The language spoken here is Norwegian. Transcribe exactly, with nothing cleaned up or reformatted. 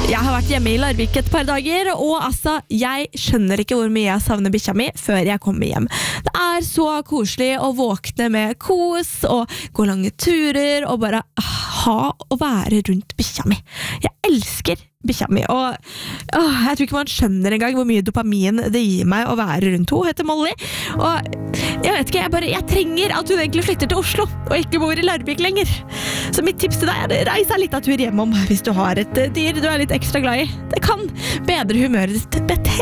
Jeg har vært hjemme i Larvik et par dager, og altså, jeg skjønner ikke hvor mye jeg savner bikkja mi før jeg kommer hjem. Det er så koselig å våkne med kos, og gå lange turer, og bare ha og være rundt bikkja mi. Jeg elsker bikkja mi, og åh, jeg tror ikke man skjønner engang hvor mye dopamin det gir meg å være rundt henne. Hun heter Molly, og jeg vet ikke, jeg bare, jeg trenger at hun egentlig flytter til Oslo, og ikke bor i Larvik lenger. Så mitt tips til deg er reis en liten tur hjemom hvis du har et dyr du er litt ekstra glad i. Det kan bedre humøret ditt